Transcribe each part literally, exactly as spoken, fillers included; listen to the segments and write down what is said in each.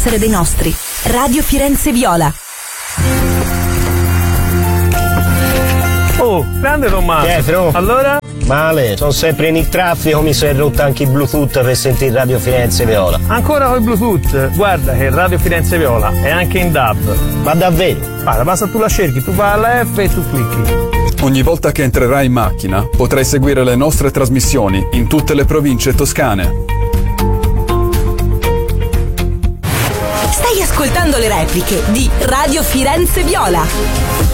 essere dei nostri. Radio Firenze Viola. Oh, grande Tommaso. Pietro. Allora? Male, sono sempre in il traffico, mi si è rotto anche il Bluetooth per sentire Radio Firenze Viola. Ancora con il Bluetooth? Guarda che Radio Firenze Viola è anche in D A B. Ma davvero? Guarda, basta tu la cerchi, tu vai alla F e tu clicchi. Ogni volta che entrerai in macchina potrai seguire le nostre trasmissioni in tutte le province toscane. Stai ascoltando le repliche di Radio Firenze Viola.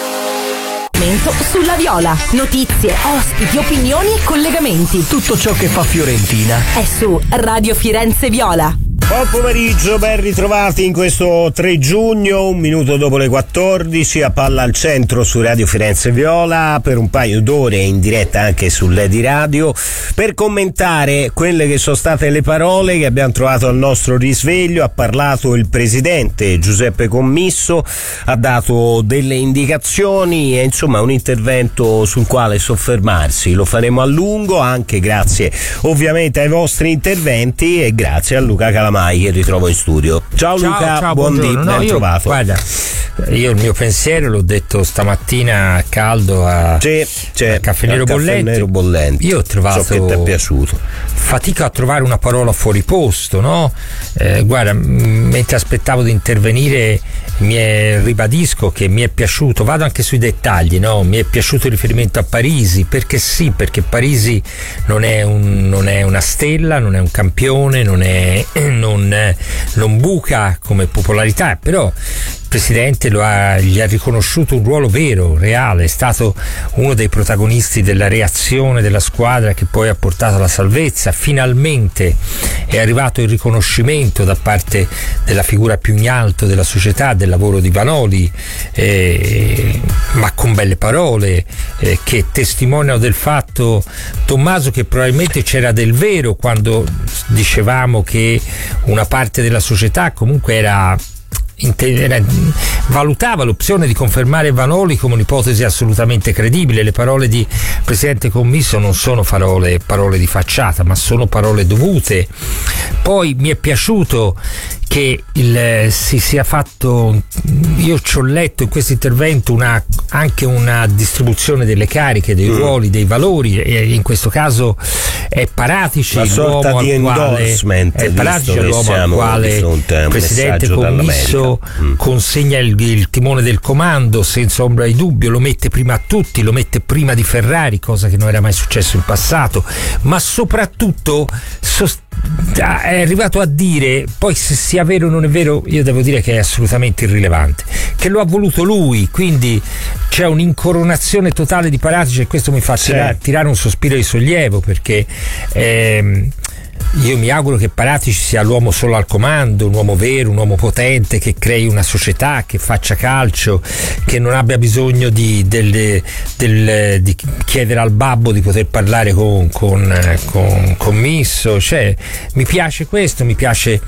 Sulla Viola. Notizie, ospiti, opinioni e collegamenti. Tutto ciò che fa Fiorentina è su Radio Firenze Viola. Buon pomeriggio, ben ritrovati in questo tre giugno, un minuto dopo le quattordici, a Palla al Centro su Radio Firenze Viola, per un paio d'ore in diretta anche sull'Edi Radio, per commentare quelle che sono state le parole che abbiamo trovato al nostro risveglio. Ha parlato il presidente Giuseppe Commisso, ha dato delle indicazioni e insomma un intervento sul quale soffermarsi. Lo faremo a lungo, anche grazie ovviamente ai vostri interventi e grazie a Luca Calamari che ritrovo in studio. Ciao, ciao Luca, ciao, buon dì, ben no, io, trovato. Guarda, io il mio pensiero l'ho detto stamattina a caldo a, c'è, c'è, a Caffè Nero Bollente. Bollente. Io ho trovato, so che ti è piaciuto. Fatica a trovare una parola fuori posto, no? Eh, guarda, m- mentre aspettavo di intervenire mi è, ribadisco che mi è piaciuto, vado anche sui dettagli, no? Mi è piaciuto il riferimento a Parisi, perché sì, perché Parisi non è, un, non è una stella, non è un campione, non è non, non buca come popolarità, però il presidente lo ha, gli ha riconosciuto un ruolo vero, reale, è stato uno dei protagonisti della reazione della squadra che poi ha portato alla salvezza. Finalmente è arrivato il riconoscimento da parte della figura più in alto della società del lavoro di Vanoli, eh, ma con belle parole eh, che testimoniano del fatto, Tommaso, che probabilmente c'era del vero quando dicevamo che una parte della società comunque era valutava l'opzione di confermare Vanoli come un'ipotesi assolutamente credibile. Le parole di presidente Commisso non sono parole, parole di facciata, ma sono parole dovute. Poi mi è piaciuto che il, si sia fatto, io ci ho letto in questo intervento una, anche una distribuzione delle cariche, dei ruoli, dei valori, e in questo caso è Paratici, una sorta l'uomo di al quale, endorsement, è Paratici l'uomo al quale il presidente Commisso mm. consegna il, il timone del comando senza ombra di dubbio, lo mette prima a tutti, lo mette prima di Ferrari, cosa che non era mai successo in passato, ma soprattutto sost- è arrivato a dire, poi se sia vero o non è vero io devo dire che è assolutamente irrilevante, che lo ha voluto lui, quindi c'è un'incoronazione totale di Paratici e questo mi fa sì. tirare, tirare un sospiro di sollievo, perché ehm, io mi auguro che Paratici sia l'uomo solo al comando, un uomo vero, un uomo potente, che crei una società, che faccia calcio, che non abbia bisogno di, del, del, di chiedere al babbo di poter parlare con, con, con Commisso. Cioè, mi piace questo, mi piace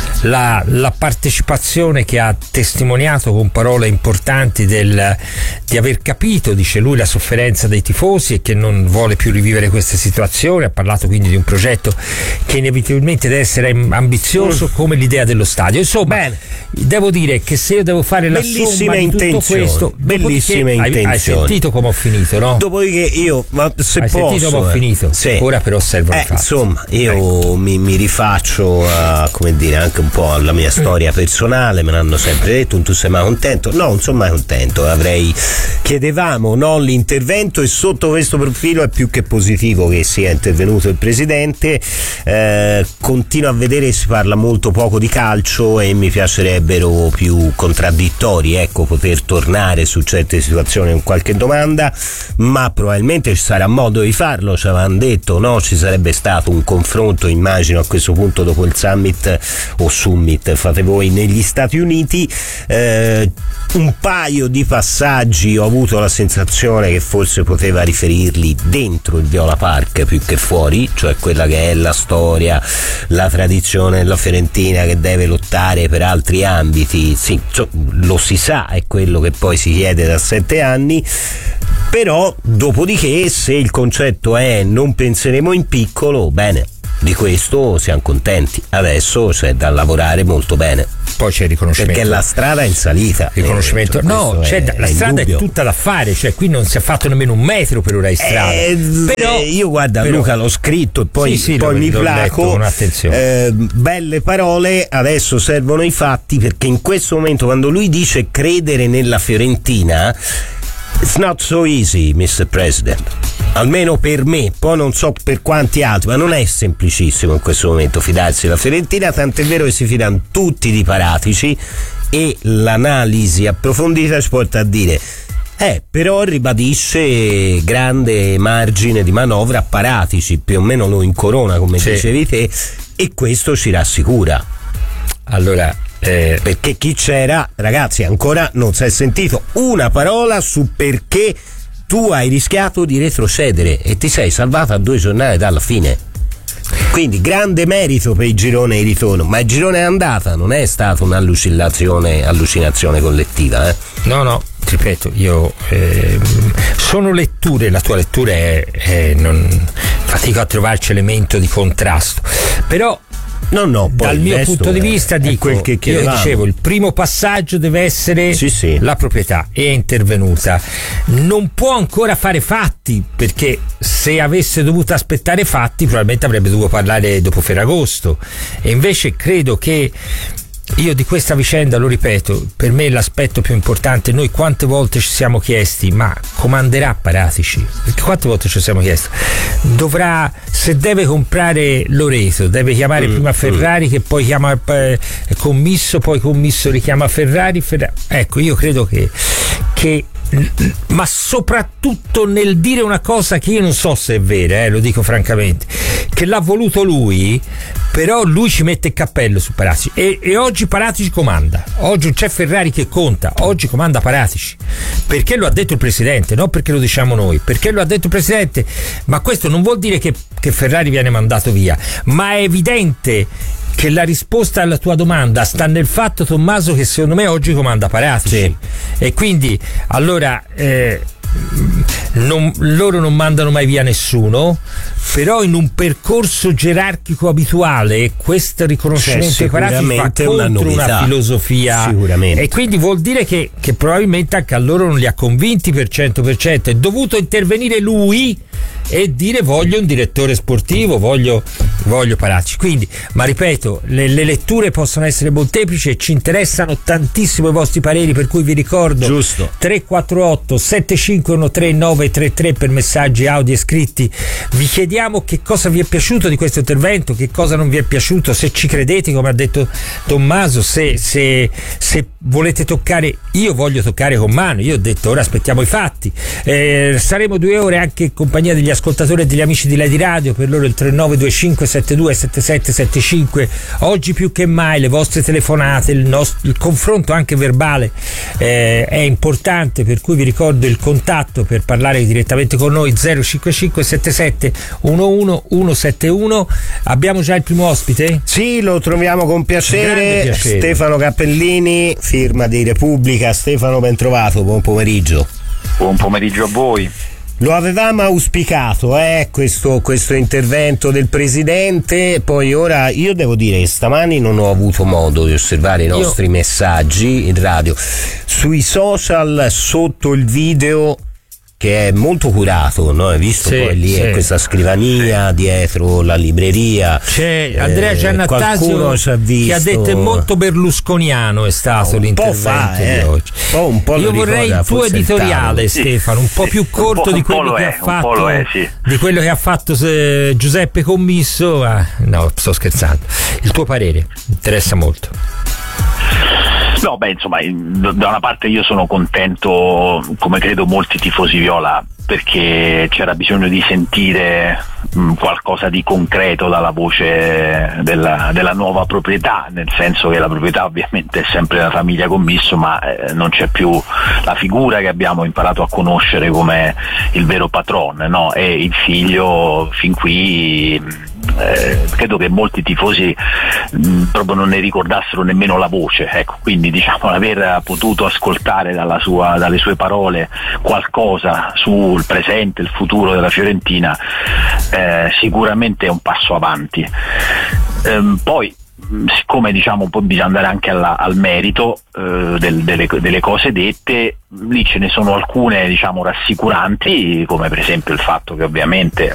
la, la partecipazione che ha testimoniato con parole importanti del, di aver capito, dice lui, la sofferenza dei tifosi e che non vuole più rivivere queste situazioni. Ha parlato quindi di un progetto che inevitabilmente deve essere ambizioso mm. come l'idea dello stadio. Insomma, bene, devo dire che se io devo fare la somma di tutto questo, bellissime intenzioni. Hai, hai sentito come ho finito, no? Dopodiché io, ma se hai posso, sentito come ho eh, finito? Sì. Ora però osservo eh, insomma, io ecco. mi, mi rifaccio a, come dire, anche un po' alla mia storia personale. Me l'hanno sempre detto, tu sei mai contento? No, non sono mai contento. Avrei chiedevamo no l'intervento, e sotto questo profilo è più che positivo che sia intervenuto il presidente. Eh, continuo a vedere che si parla molto poco di calcio e mi piacerebbero più contraddittori, ecco, poter tornare su certe situazioni con qualche domanda, ma probabilmente ci sarà modo di farlo. Ci avevano detto, no, ci sarebbe stato un confronto, immagino a questo punto dopo il summit o summit, fate voi, negli Stati Uniti. Eh, un paio di passaggi ho avuto la sensazione che forse poteva riferirli dentro il Viola Park più che fuori, cioè quella che è la storia, la tradizione della Fiorentina che deve lottare per altri ambiti. Sì, cioè, lo si sa, è quello che poi si chiede da sette anni. Però dopodiché, se il concetto è non penseremo in piccolo, bene, Di questo siamo contenti. Adesso c'è da lavorare molto bene. Poi c'è il riconoscimento. Perché la strada è in salita. Riconoscimento. Eh, no, c'è è, da, la è strada indubbio. è tutta da fare, cioè qui non si è fatto nemmeno un metro per ora di strada. Eh, però, io guarda però, Luca l'ho scritto e poi, sì, sì, poi l'ho, mi l'ho placo. con attenzione. Eh, belle parole, adesso servono i fatti, perché in questo momento quando lui dice credere nella Fiorentina, it's not so easy, mister President. Almeno per me, poi non so per quanti altri, ma non è semplicissimo in questo momento fidarsi della Fiorentina, tant'è vero che si fidano tutti di Paratici, e l'analisi approfondita ci porta a dire eh, però ribadisce grande margine di manovra a Paratici, più o meno lo incorona come sì. dicevi te, e questo ci rassicura. Allora, eh, perché chi c'era, ragazzi, ancora non si è sentito una parola su perché tu hai rischiato di retrocedere e ti sei salvato a due giornate dalla fine. Quindi grande merito per il girone di ritorno, ma il girone è andata, non è stata un'allucinazione allucinazione collettiva. Eh? No, no, ti ripeto, io eh, sono letture, la tua lettura è, è non, fatico a trovarci elemento di contrasto, però no, no, poi dal mio punto di vista dico, quel che io dicevo, il primo passaggio deve essere sì, sì. la proprietà, è intervenuta, non può ancora fare fatti, perché se avesse dovuto aspettare fatti probabilmente avrebbe dovuto parlare dopo Ferragosto, e invece credo che io di questa vicenda, lo ripeto, per me l'aspetto più importante, noi quante volte ci siamo chiesti ma comanderà Paratici? Perché quante volte ci siamo chiesti? Dovrà, se deve comprare Loreto, deve chiamare mm, prima Ferrari mm. che poi chiama eh, Commisso, poi Commisso richiama Ferrari, Ferrari. Ecco, io credo che, che ma soprattutto nel dire una cosa che io non so se è vera, eh, lo dico francamente, che l'ha voluto lui, però lui ci mette il cappello su Paratici, e, e oggi Paratici comanda, oggi non c'è Ferrari che conta, oggi comanda Paratici, perché lo ha detto il presidente, non perché lo diciamo noi, perché lo ha detto il presidente, ma questo non vuol dire che, che Ferrari viene mandato via, ma è evidente che la risposta alla tua domanda sta nel fatto, Tommaso, che secondo me oggi comanda Paratici, sì. E quindi allora eh, non, loro non mandano mai via nessuno, però in un percorso gerarchico abituale questo riconoscimento cioè, ai Paratici fa contro una, una filosofia, sicuramente. E quindi vuol dire che, che probabilmente anche a loro non li ha convinti per cento per cento, è dovuto intervenire lui e dire voglio un direttore sportivo, voglio, voglio Paratici. Quindi, ma ripeto, le, le letture possono essere molteplici e ci interessano tantissimo i vostri pareri, per cui vi ricordo giusto tre quattro otto sette cinque uno tre nove tre tre per messaggi audio e scritti. Vi chiediamo che cosa vi è piaciuto di questo intervento, che cosa non vi è piaciuto, se ci credete come ha detto Tommaso, se, se, se volete toccare, io voglio toccare con mano, io ho detto ora aspettiamo i fatti, eh, saremo due ore anche in compagnia degli ascoltatori e degli amici di Lady Radio, per loro il tre nove due cinque sette due sette sette sette cinque. Oggi più che mai le vostre telefonate, il, nostro, il confronto anche verbale eh, è importante, per cui vi ricordo il contatto per parlare direttamente con noi zero cinque cinque sette sette uno uno uno sette uno. Abbiamo già il primo ospite? Sì, lo troviamo con piacere, piacere. Stefano Cappellini, firma di Repubblica. Stefano, ben trovato, buon pomeriggio. Buon pomeriggio a voi. Lo avevamo auspicato, eh, questo, questo intervento del presidente, poi ora io devo dire che stamani non ho avuto modo di osservare i nostri io... messaggi in radio. Sui social, sotto il video, che è molto curato, no? Hai visto? Sì, poi lì sì. È questa scrivania dietro la libreria. C'è Andrea Giannattasio eh, che ha detto è molto berlusconiano è stato un l'intervento po' fa, di eh. oggi. Un po', un po' io vorrei il tuo editoriale, sì. Stefano, un po' più corto di quello che è, ha fatto un è, sì. di quello che ha fatto eh, Giuseppe Commisso. Ah, no, sto scherzando. Il tuo parere interessa molto. No, beh, insomma, da una parte io sono contento, come credo molti tifosi viola, perché c'era bisogno di sentire mh, qualcosa di concreto dalla voce della, della nuova proprietà, nel senso che la proprietà ovviamente è sempre la famiglia Commisso, ma eh, non c'è più la figura che abbiamo imparato a conoscere come il vero patron, no? E il figlio fin qui eh, credo che molti tifosi mh, proprio non ne ricordassero nemmeno la voce, ecco, quindi diciamo aver potuto ascoltare dalla sua, dalle sue parole qualcosa sul presente, il futuro della Fiorentina, eh, sicuramente è un passo avanti. Ehm, poi siccome diciamo poi bisogna andare anche alla, al merito eh, del, delle, delle cose dette, lì ce ne sono alcune diciamo rassicuranti, come per esempio il fatto che ovviamente